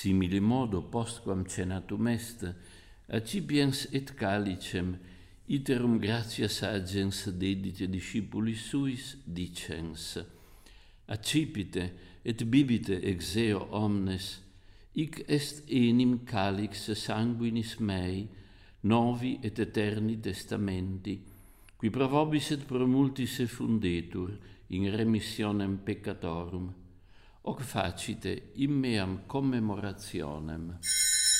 simile modo postquam cenatum est, accipiens et calicem, iterum gratias agens dedite discipulis suis, dicens: accipite et bibite ex eo omnes, hic est enim calix sanguinis mei, novi et eterni testamenti, qui pro vobis et pro multis effundetur in remissionem peccatorum, hoc facite in meam commemorationem.